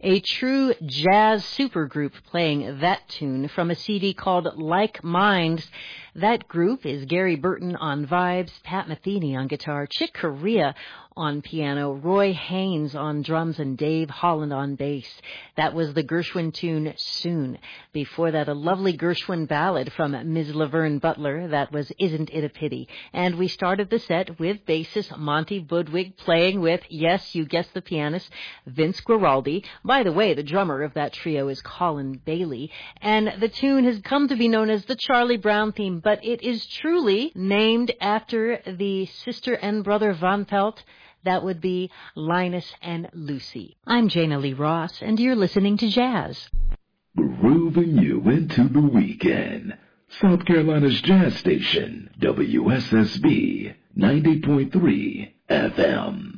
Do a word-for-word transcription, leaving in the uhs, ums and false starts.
A true jazz supergroup playing that tune from a C D called Like Minds. That group is Gary Burton on vibes, Pat Metheny on guitar, Chick Corea on piano, Roy Haynes on drums, and Dave Holland on bass. That was the Gershwin tune, Soon. Before that, a lovely Gershwin ballad from Miz Laverne Butler. That was Isn't It a Pity? And we started the set with bassist Monty Budwig playing with, yes, you guessed the pianist, Vince Guaraldi. By the way, the drummer of that trio is Colin Bailey. And the tune has come to be known as the Charlie Brown theme, but it is truly named after the sister and brother Van Pelt. That would be Linus and Lucy. I'm Jana Lee Ross, and you're listening to Jazz. Grooving you into the weekend. South Carolina's jazz station, W S S B ninety point three F M.